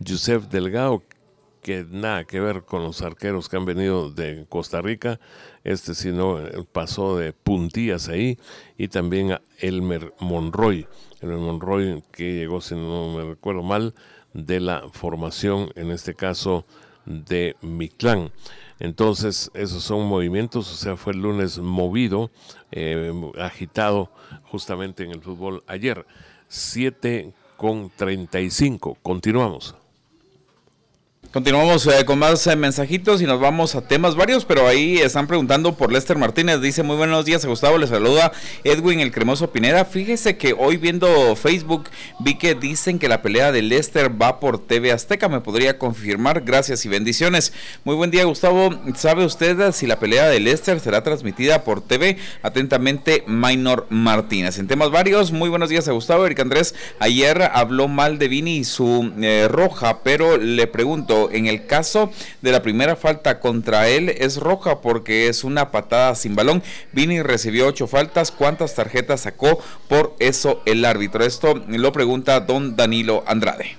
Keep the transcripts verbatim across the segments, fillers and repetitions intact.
Yusef Delgado, que nada que ver con los arqueros que han venido de Costa Rica. Este sí no pasó de puntillas ahí. Y también a Elmer Monroy. Elmer Monroy, que llegó, si no me recuerdo mal, de la formación, en este caso, de Mictlán. Entonces, esos son movimientos, o sea, fue el lunes movido, eh, agitado justamente en el fútbol ayer. siete con treinta y cinco. Continuamos. Continuamos eh, con más eh, mensajitos y nos vamos a temas varios, pero ahí están preguntando por Lester Martínez. Dice: muy buenos días, Gustavo, les saluda Edwin el Cremoso Pineda. Fíjese que hoy viendo Facebook vi que dicen que la pelea de Lester va por T V Azteca. ¿Me podría confirmar? Gracias y bendiciones. Muy buen día, Gustavo. ¿Sabe usted si la pelea de Lester será transmitida por T V? Atentamente, Maynor Martínez. En temas varios, muy buenos días a Gustavo. Eric Andrés ayer habló mal de Vini y su eh, roja, pero le pregunto, en el caso de la primera falta contra él, es roja porque es una patada sin balón. Vini recibió ocho faltas. ¿Cuántas tarjetas sacó por eso el árbitro? Esto lo pregunta don Danilo Andrade.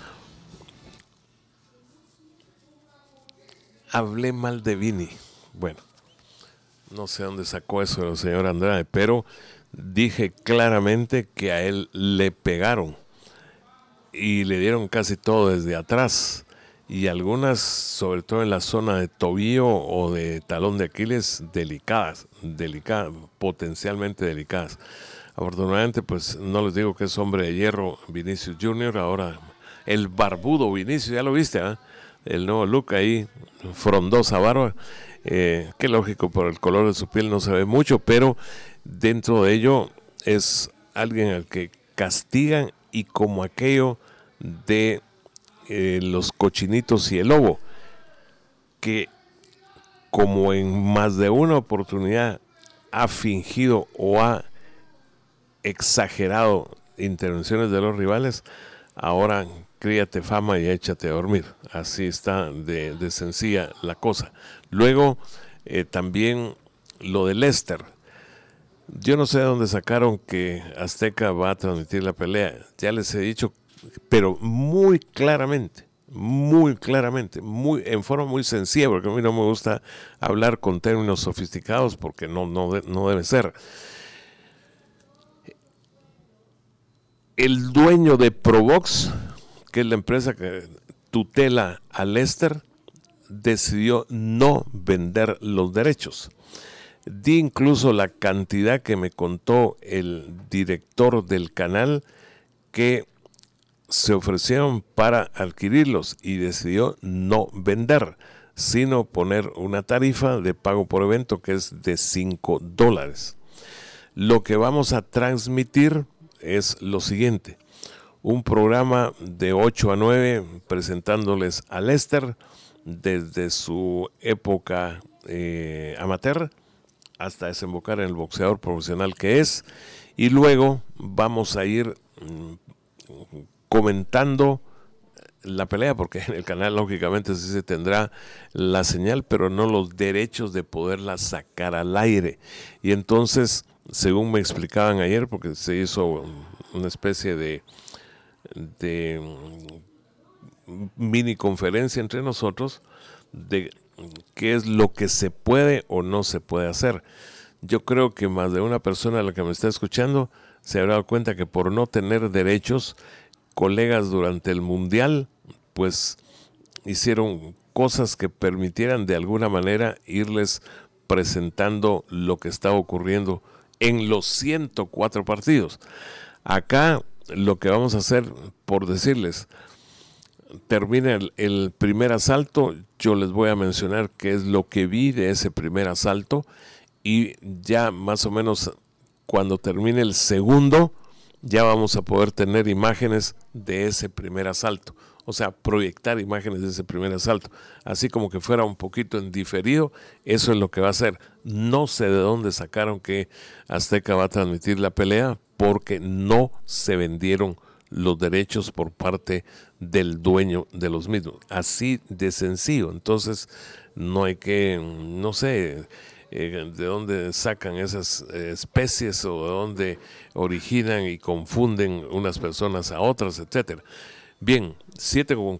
Hablé mal de Vini. Bueno, no sé dónde sacó eso el señor Andrade, pero dije claramente que a él le pegaron y le dieron casi todo desde atrás. Y algunas, sobre todo en la zona de tobillo o de talón de Aquiles, delicadas, delicadas, potencialmente delicadas. Afortunadamente, pues no les digo que es hombre de hierro Vinicius junior, ahora el barbudo Vinicius, ya lo viste, ¿eh? El nuevo look ahí, frondosa barba, eh, que lógico, por el color de su piel no se ve mucho, pero dentro de ello es alguien al que castigan, y como aquello de Eh, los cochinitos y el lobo, que como en más de una oportunidad ha fingido o ha exagerado intervenciones de los rivales, ahora críate fama y échate a dormir. Así está de, de sencilla la cosa. Luego eh, también lo de Lester. Yo no sé de dónde sacaron que Azteca va a transmitir la pelea. Ya les he dicho, pero muy claramente, muy claramente, muy en forma muy sencilla, porque a mí no me gusta hablar con términos sofisticados, porque no, no, no debe ser. El dueño de Provox, que es la empresa que tutela a Lester, decidió no vender los derechos. Di incluso la cantidad que me contó el director del canal, que se ofrecieron para adquirirlos, y decidió no vender, sino poner una tarifa de pago por evento que es de cinco dólares. Lo que vamos a transmitir es lo siguiente: un programa de ocho a nueve presentándoles a Lester desde su época eh, amateur hasta desembocar en el boxeador profesional que es, y luego vamos a ir mmm, comentando la pelea, porque en el canal lógicamente sí se tendrá la señal, pero no los derechos de poderla sacar al aire. Y entonces, según me explicaban ayer, porque se hizo una especie de, de mini conferencia entre nosotros de qué es lo que se puede o no se puede hacer. Yo creo que más de una persona a la que me está escuchando se habrá dado cuenta que por no tener derechos, colegas durante el mundial pues hicieron cosas que permitieran de alguna manera irles presentando lo que estaba ocurriendo en los ciento cuatro partidos. Acá lo que vamos a hacer, por decirles, termina el, el primer asalto, yo les voy a mencionar qué es lo que vi de ese primer asalto, y ya más o menos cuando termine el segundo ya vamos a poder tener imágenes de ese primer asalto, o sea, proyectar imágenes de ese primer asalto, así como que fuera un poquito en diferido. Eso es lo que va a hacer. No sé de dónde sacaron que Azteca va a transmitir la pelea, porque no se vendieron los derechos por parte del dueño de los mismos, así de sencillo. Entonces no hay que, no sé eh, de dónde sacan esas eh, especies, o de dónde originan y confunden unas personas a otras, etcétera. Bien, siete con